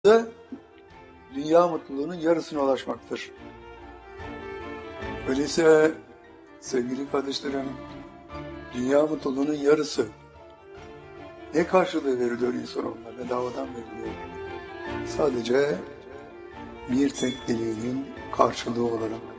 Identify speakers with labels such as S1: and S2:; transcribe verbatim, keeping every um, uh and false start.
S1: da dünya mutluluğunun yarısına ulaşmaktır. Öyleyse sevgili kardeşlerim, dünya mutluluğunun yarısı ne karşılığı veriliyor insanoğluna? Bedavadan veriliyor. Sadece bir tek dileğinin karşılığı olarak.